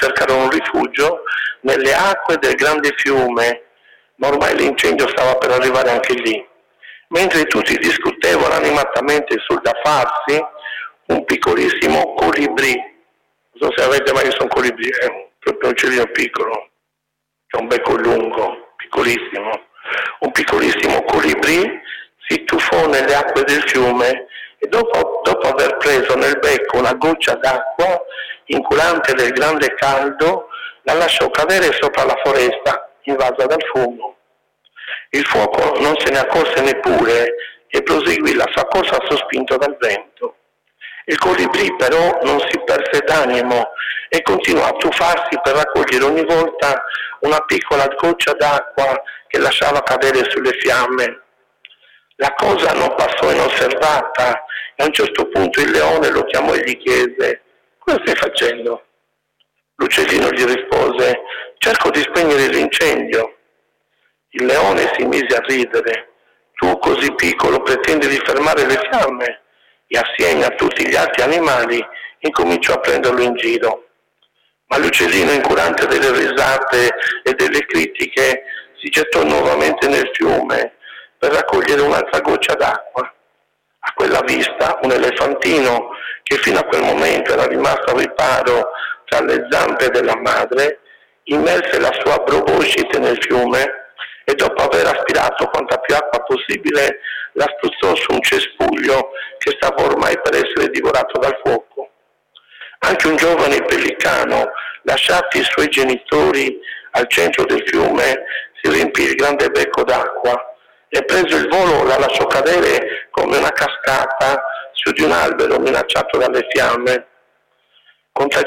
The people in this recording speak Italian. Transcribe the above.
cercarono rifugio nelle acque del grande fiume, ma ormai l'incendio stava per arrivare anche lì. Mentre tutti discutevano animatamente sul da farsi, un piccolissimo colibrì, non so se avete mai visto un colibrì, è proprio un uccellino piccolo, c'è un becco lungo, piccolissimo, un piccolissimo colibrì si tuffò nelle acque del fiume e dopo aver preso nel becco una goccia d'acqua, incurante del grande caldo, la lasciò cadere sopra la foresta invasa dal fumo. Il fuoco non se ne accorse neppure e proseguì la sua corsa sospinto dal vento. Il colibrì però non si perse d'animo e continuò a tuffarsi per raccogliere ogni volta una piccola goccia d'acqua che lasciava cadere sulle fiamme. La cosa non passò inosservata e a un certo punto il leone lo chiamò e gli chiese: «Cosa stai facendo?» L'uccellino gli rispose: «Cerco di spegnere l'incendio». Il leone si mise a ridere. «Tu così piccolo pretendi di fermare le fiamme?» E assieme a tutti gli altri animali incominciò a prenderlo in giro. Ma l'uccellino, incurante delle risate e delle critiche, si gettò nuovamente nel fiume per raccogliere un'altra goccia d'acqua. A quella vista un elefantino, che fino a quel momento era rimasto a riparo tra le zampe della madre, immerse la sua proboscite nel fiume e dopo aver aspirato quanta più acqua possibile la spruzzò su un cespuglio che stava ormai per essere divorato dal fuoco. Anche un giovane pellicano, lasciati i suoi genitori al centro del fiume, si riempì il grande becco d'acqua e preso il volo la lasciò cadere come una cascata su di un albero minacciato dalle fiamme.